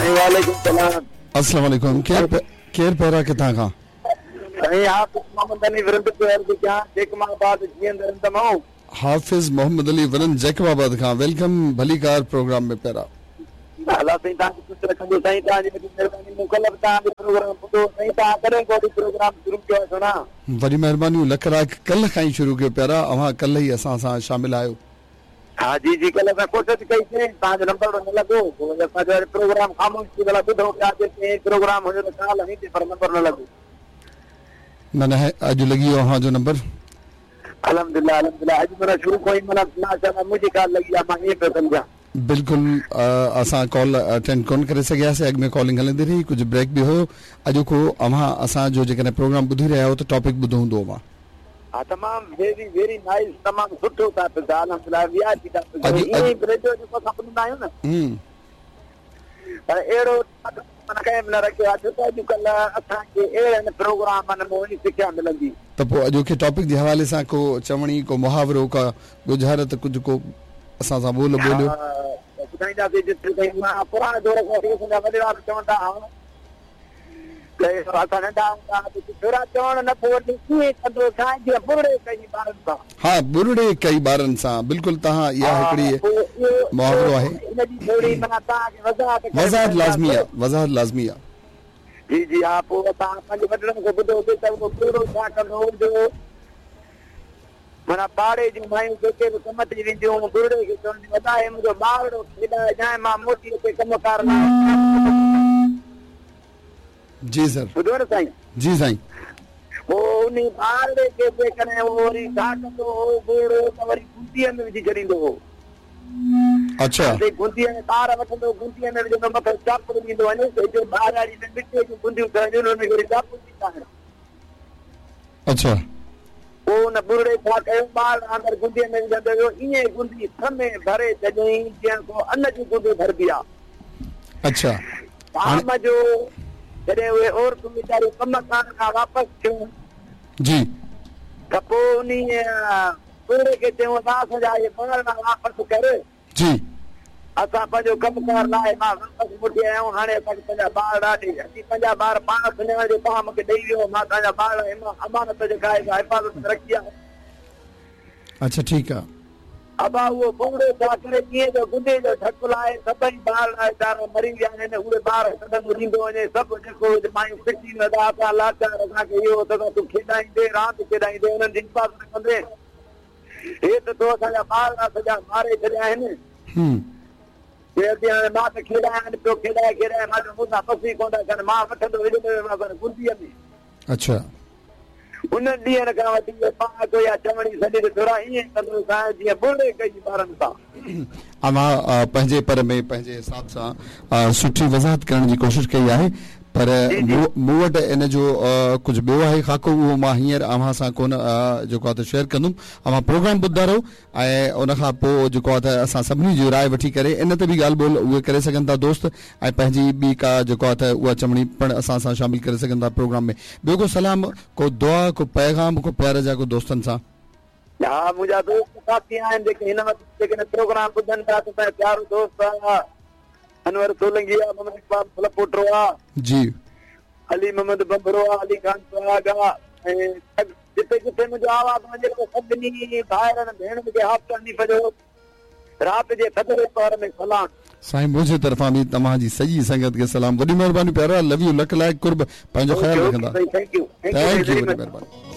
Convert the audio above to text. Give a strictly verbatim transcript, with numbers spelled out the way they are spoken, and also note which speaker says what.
Speaker 1: वालेकुम सलाम।
Speaker 2: अस्सलाम वालेकुम। केर केर पैरा किथां खां?
Speaker 1: साईं हाफ़िज़ मोहम्मद अली विरंद पे अर्ज़ कयां जेकमाबाद जीअंदड़ तमामु।
Speaker 2: हाफ़िज़ मोहम्मद अली विरंद जेकमाबाद खां। वेलकम भलीकार प्रोग्राम में पैरा।
Speaker 1: अल्लाह साईं तव्हांखे ख़ुशि रखंदो। साईं तव्हांजी वॾी महिरबानी। मुकल्लफ़ तव्हांजो प्रोग्राम ॿुधो। साईं तव्हां कॾहिं को प्रोग्राम शुरू कयो आहे सुना?
Speaker 2: वॾी महिरबानी। लख लाख कल्ह खां ई शुरू कयो पैरा। अवां कल्ह ई असां सां शामिल आहियो।
Speaker 1: हाँ जी जी कल असां कोशिशि कई से तव्हांजो नंबर न लॻो पोइ असांजो प्रोग्राम ख़ामोश थी वियो ॿुधो पिया जेके प्रोग्राम हुयो त काल हणी पर नंबर न लॻो।
Speaker 2: न न अॼु लॻी वियो अव्हांजो नंबर।
Speaker 1: अल्हम्दुलिल्लाह अल्हम्दुलिल्लाह अॼु माना शुरू खां ई माना माशाअल्लाह मुंहिंजी कॉल लॻी आहे। मां ईअं पियो सम्झां।
Speaker 2: बिल्कुलु असां कॉल अटेंड कोन करे सघियासीं। अॻु में कॉलिंग हलंदी रही कुझु ब्रेक बि हुयो। अॼु को अव्हां असांजो जेकॾहिं प्रोग्राम ॿुधी रहिया आहियो त टॉपिक ॿुधो हूंदो अव्हां।
Speaker 1: हाँ तमामु वेरी वेरी नाइस तमामु सुठो था पिया अल्हम्दुलिल्लाह विया थी था पिया ईअं ई रेडियो जेको असां ॿुधंदा आहियूं न पर अहिड़ो माना कंहिं बि न रखियो आहे छो त अॼुकल्ह असांखे अहिड़े प्रोग्राम में सिखिया मिलंदी।
Speaker 2: त पोइ अॼोके टॉपिक जे हवाले सां को चवणी को मुहावरो का गुज़ारत कुझु को असां सां ॿोल ॿोलियो
Speaker 1: ॿुधाईंदासीं जिते ताईं मां पुराणे दौर खां वठी असांजा वॾेरा बि चवंदा हुआ असां नंढा हूंदा छोरा चवणु न पोइ वठी कीअं कंदो साईं जीअं बुरड़े कई ॿारनि सां।
Speaker 2: हा बुरड़े कई ॿारनि सां बिल्कुलु तव्हां इहा हिकिड़ी मुहावरो आहे।
Speaker 1: इनजी थोरी माना तव्हांखे वज़ाहत
Speaker 2: वज़ाहत लाज़मी आहे वज़ाहत लाज़मी आहे।
Speaker 1: जी जी हा पोइ असां पंहिंजे वॾनि खे ॿुधोसीं त उहो पूरो छा कंदो हुओ माना पाड़े जूं मायूं जेके बि कम ते वेंदियूं बुरड़े खे चवंदियूं वॾाए मुंहिंजो ॿारड़ो खेॾाए जाए मां मोटी अचे कमकार
Speaker 2: जी सर
Speaker 1: ॿुधो न साईं।
Speaker 2: जी साईं
Speaker 1: पोइ उन ॿारड़े खे जेकॾहिं उहो वरी छा कंदो हो बुरड़ो त वरी गुंदीअ में विझी छॾींदो हो।
Speaker 2: अच्छा
Speaker 1: गुंदीअ में ॿार वठंदो गुंदीअ में विझंदो मथां चापू ॾींदो वञे जो ॿारड़ी में मिटीअ जूं गुंदियूं ठहंदियूं हुन में वरी चापू ॾींदा आहिनि।
Speaker 2: अच्छा
Speaker 1: पोइ हुन बुरड़े छा कयो ॿार अंदरि गुंदीअ में विझंदो वियो ईअं गुंदी थमे भरे छॾियईं जीअं को अन जी गुंदी भरबी आहे।
Speaker 2: अच्छा
Speaker 1: शाम जो जॾहिं उहे औरतूं वीचारियूं कम करण खां वापसि थियूं
Speaker 2: जी
Speaker 1: त पोइ उन बुरड़े खे चयूं असां असांजा इहे ॿार वापसि कर
Speaker 2: जी
Speaker 1: असां पंहिंजो कमकार लाइ मां वापसि मोटी आया आहियूं हाणे असांखे पंहिंजा ॿार ॾाढी असीं पंहिंजा ॿार पाण सुञाण जो तव्हां मूंखे ॾेई वियो मां तव्हांजा ॿार अमानत जेका आहे हिफ़ाज़त में रखी आहे।
Speaker 2: अच्छा ठीकु आहे।
Speaker 1: अबा उहो बुरड़ो छा करे कीअं जो गुंदे जो ढक लाइ सभई ॿार वीचारा मरी विया आहिनि उहे ॿार सदन ॾींदो वञे सभु जेको मायूं फिटी वेंदा असां लाचार असांखे इहो त तूं खेॾाईंदे रांदि खेॾाईंदे हुननि जी हिफ़ाज़त कंदे हे त तूं असांजा ॿार सॼा मारे छॾिया आहिनि हाणे मां त खेॾायां पियो खेॾाए खेॾाए मां मूंसां फसी कोन था कनि मां वठंदो विझंदो गुंदीअ में। अच्छा उन ॾींहं खां वठी पाण को या चवणी सॼी थोरा ईअं कंदो जीअं बुरड़े कई ॿारनि सां।
Speaker 2: अव्हां पंहिंजे पर में पंहिंजे हिसाब सां सुठी वज़ाहत करण जी कोशिशि कई आहे पर मूं वटि इन जो कुझु ॿियो आहे ख़ाको उहो मां हींअर अव्हां सां कोन जेको आहे त शेयर कंदुमि। अव्हां प्रोग्राम ॿुधंदा रहो ऐं उनखां पोइ जेको आहे त असां सभिनी जी राय वठी करे इन ते बि ॻाल्हि ॿोल उहे करे सघनि था दोस्त ऐं पंहिंजी ॿी का जेको आहे त उहा चवणी पिणु असां सां शामिल करे सघनि था प्रोग्राम में। ॿियो को सलाम को दुआ को पैगाम को प्यार जा को दोस्तनि सां?
Speaker 1: हा मुंहिंजा दोस्त साथी आहिनि जेके हिन वक़्तु जेके प्रोग्राम ॿुधनि था त प्यारो दोस्त आहे अनवर सोलंगी आहे मोहम्मद इकबाल फलपोटरो आहे जी अली मोहम्मद बंबरो आहे अली खान सुहाग आहे ऐं जिते जिते मुंहिंजो आवाज़ वञे थो सभिनी भाइरनि भेणनि खे हाफ़ जो राति जे थधे पहर में सलाम।
Speaker 2: साईं मुंहिंजे तरफ़ां बि तव्हांजी सॼी संगत खे सलाम। वॾी महिरबानी प्यारा लव यू लख लाइक कुर्ब पंहिंजो ख़्यालु रखंदा।
Speaker 1: थैंक यू
Speaker 2: थैंक यू वॾी महिरबानी।